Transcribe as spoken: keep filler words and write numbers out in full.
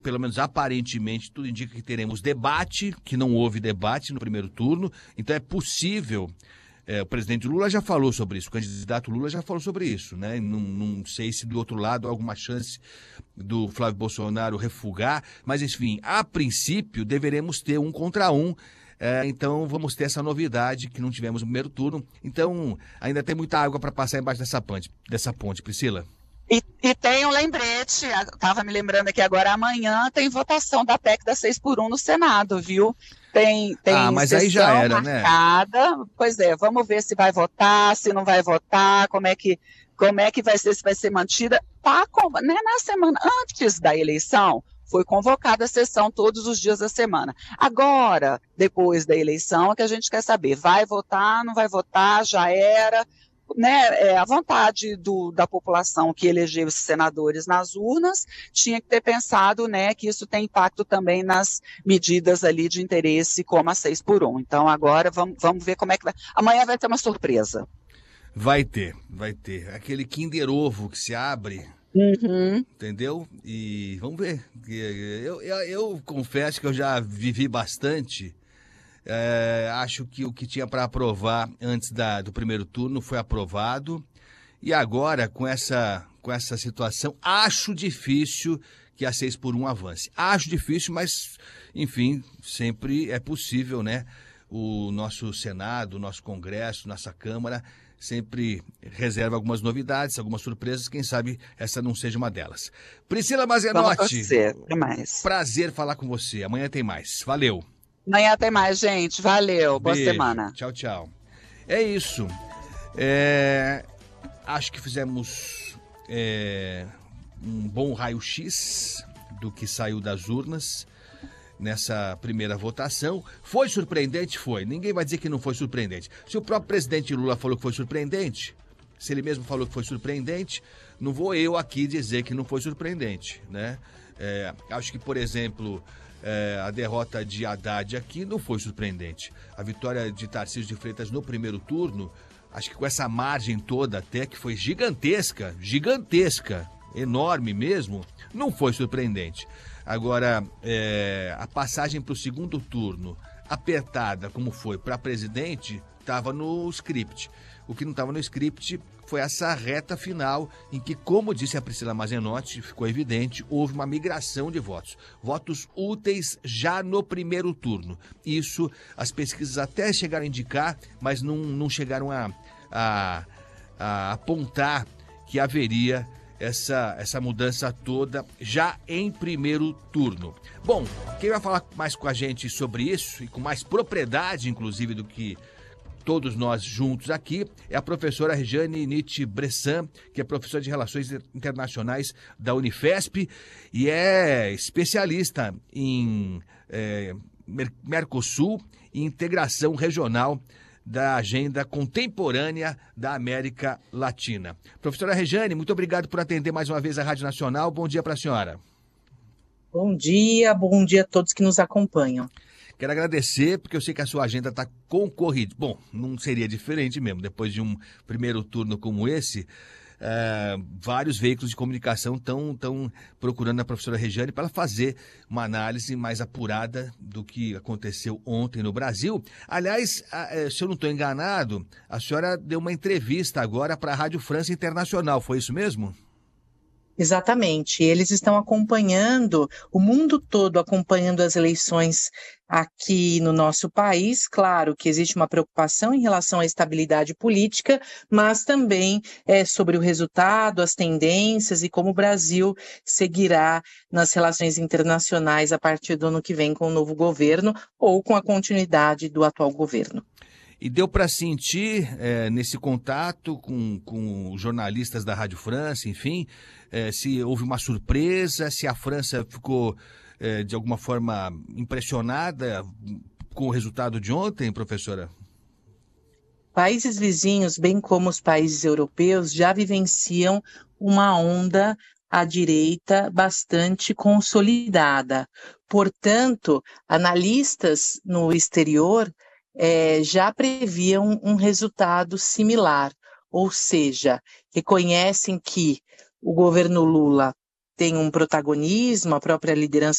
pelo menos aparentemente, tudo indica que teremos debate, que não houve debate no primeiro turno, então é possível, é, o presidente Lula já falou sobre isso, o candidato Lula já falou sobre isso, né? Não, não sei se do outro lado há alguma chance do Flávio Bolsonaro refugar, mas enfim, a princípio deveremos ter um contra um, é, então vamos ter essa novidade que não tivemos no primeiro turno, então ainda tem muita água para passar embaixo dessa ponte, dessa ponte, Priscila. E, e tem um lembrete, estava me lembrando aqui agora, amanhã tem votação da P E C da seis por um no Senado, viu? Tem, tem ah, mas aí já era, marcada. Né? Pois é, vamos ver se vai votar, se não vai votar, como é que, como é que vai ser, se vai ser mantida. Tá, né, na semana antes da eleição, foi convocada a sessão todos os dias da semana. Agora, depois da eleição, é que a gente quer saber, vai votar, não vai votar, já era... Né, é, a vontade do, da população que elegeu esses senadores nas urnas tinha que ter pensado, né, que isso tem impacto também nas medidas ali de interesse como a seis por um. Então agora vamos, vamos ver como é que vai. Amanhã vai ter uma surpresa. Vai ter, vai ter. Aquele Kinder Ovo que se abre, uhum. Entendeu? E vamos ver. Eu, eu, eu confesso que eu já vivi bastante. É, acho que o que tinha para aprovar antes da, do primeiro turno foi aprovado. E agora, com essa, com essa situação, acho difícil que a seis por um avance. Acho difícil, mas, enfim, sempre é possível, né? O nosso Senado, o nosso Congresso, nossa Câmara, sempre reserva algumas novidades, algumas surpresas. Quem sabe essa não seja uma delas. Priscila Mazenotti, prazer falar com você. Amanhã tem mais. Valeu. Amanhã tem mais, gente. Valeu. Boa Beijo. Semana. Tchau, tchau. É isso. É... Acho que fizemos é... um bom raio-x do que saiu das urnas nessa primeira votação. Foi surpreendente? Foi. Ninguém vai dizer que não foi surpreendente. Se o próprio presidente Lula falou que foi surpreendente, se ele mesmo falou que foi surpreendente, não vou eu aqui dizer que não foi surpreendente, né? É... Acho que, por exemplo... É, a derrota de Haddad aqui não foi surpreendente. A vitória de Tarcísio de Freitas no primeiro turno, acho que com essa margem toda até que foi gigantesca, gigantesca, enorme mesmo, não foi surpreendente. Agora, é, a passagem para o segundo turno, apertada como foi para presidente, estava no script. O que não estava no script foi essa reta final em que, como disse a Priscila Mazenotti, ficou evidente, houve uma migração de votos. Votos úteis já no primeiro turno. Isso as pesquisas até chegaram a indicar, mas não, não chegaram a, a, a apontar que haveria essa, essa mudança toda já em primeiro turno. Bom, quem vai falar mais com a gente sobre isso, e com mais propriedade, inclusive, do que todos nós juntos aqui, é a professora Regiane Nietzsche Bressan, que é professora de Relações Internacionais da Unifesp e é especialista em é, Mercosul e integração regional da agenda contemporânea da América Latina. Professora Regiane, muito obrigado por atender mais uma vez a Rádio Nacional. Bom dia para a senhora. Bom dia, bom dia a todos que nos acompanham. Quero agradecer, porque eu sei que a sua agenda está concorrida. Bom, não seria diferente mesmo. Depois de um primeiro turno como esse, é, vários veículos de comunicação estão estão procurando a professora Regiane para fazer uma análise mais apurada do que aconteceu ontem no Brasil. Aliás, a, se eu não estou enganado, a senhora deu uma entrevista agora para a Rádio França Internacional. Foi isso mesmo? Exatamente, eles estão acompanhando, o mundo todo acompanhando as eleições aqui no nosso país. Claro que existe uma preocupação em relação à estabilidade política, mas também é, sobre o resultado, as tendências e como o Brasil seguirá nas relações internacionais a partir do ano que vem com o novo governo ou com a continuidade do atual governo. E deu para sentir, é, nesse contato com, com jornalistas da Rádio França, enfim, é, se houve uma surpresa, se a França ficou, é, de alguma forma, impressionada com o resultado de ontem, professora? Países vizinhos, bem como os países europeus, já vivenciam uma onda à direita bastante consolidada. Portanto, analistas no exterior É, já previam um resultado similar, ou seja, reconhecem que o governo Lula tem um protagonismo, a própria liderança